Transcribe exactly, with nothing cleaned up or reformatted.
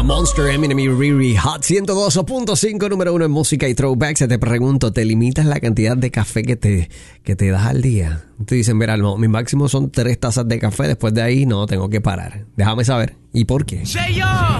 Monster, Eminem y Riri. Hot ciento dos punto cinco, número uno en música y throwbacks. Te pregunto, ¿te limitas la cantidad de café que te, que te das al día? Te dicen, mira, no, mi máximo son tres tazas de café. Después de ahí, no, tengo que parar. Déjame saber. ¿Y por qué?